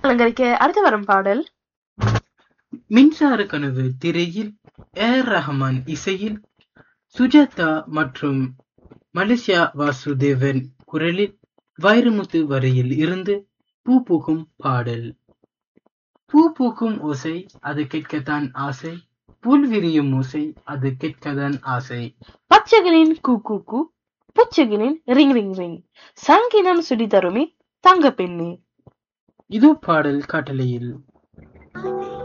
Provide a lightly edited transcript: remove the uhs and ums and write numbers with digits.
அலங்கரிக்க அடுத்து வரும் பாடல் மின்சார கனவு திரையில் ஏர் ரஹ்மான் இசையில் சுஜாதா மற்றும் மலேசியா வாசுதேவன் குரலில் வைரமுத்து வரையில் இருந்து பூ பூக்கும் பாடல். பூ பூக்கும் ஓசை அது கேட்கத்தான் ஆசை, புல் விரியும் ஓசை அது கேட்கத்தான் ஆசை. பச்சைகளின் கூ கூ கூ, பூச்சைகளின் ரிங் ரிங் ரிங், சங்கினம் சுடி தருமி தங்க பெண்ணே. இது பாடல் காட்டலையில். ஆசை